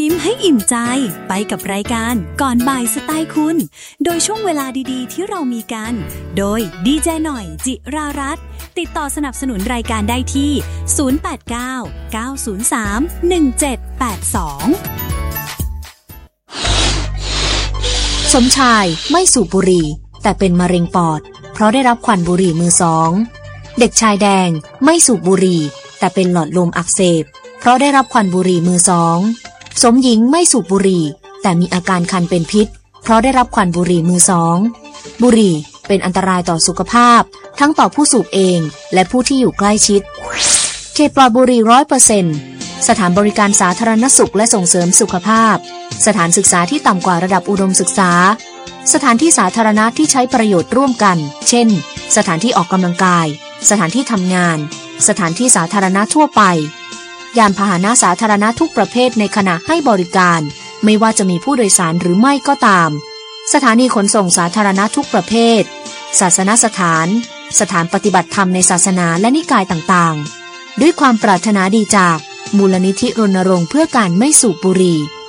ยิ้มให้อิ่มใจไปกับรายการก่อนบ่ายสไตล์คุณโดยช่วงเวลาดีๆที่เรามีกันโดยดีเจหน่อยจิรารัตน์ติดต่อสนับสนุนรายการได้ที่0899031782 สมชายไม่สูบบุหรี่แต่เป็นมะเร็งปอดเพราะได้รับควันบุหรี่มือสองเด็กชายแดงไม่สูบบุหรี่แต่เป็นหลอดลมอักเสบเพราะได้รับควันบุหรี่มือสองสมหญิงไม่สูบบุหรี่แต่มีอาการคันเป็นพิษเพราะได้รับควันบุหรี่มือสองบุหรี่เป็นอันตรายต่อสุขภาพทั้งต่อผู้สูบเองและผู้ที่อยู่ใกล้ชิดเขตปลอดบุหรี่ 100% สถานบริการสาธารณสุขและส่งเสริมสุขภาพสถานศึกษาที่ต่ำกว่าระดับอุดมศึกษาสถานที่สาธารณะที่ใช้ประโยชน์ร่วมกันเช่นสถานที่ออกกำลังกายสถานที่ทำงานสถานที่สาธารณะทั่วไปยานพาหนะสาธารณะทุกประเภทในขณะให้บริการไม่ว่าจะมีผู้โดยสารหรือไม่ก็ตามสถานีขนส่งสาธารณะทุกประเภทศาสนสถานสถานปฏิบัติธรรมในศาสนาและนิกายต่างๆด้วยความปรารถนาดีจากมูลนิธิรณรงค์เพื่อการไม่สูบบุหรี่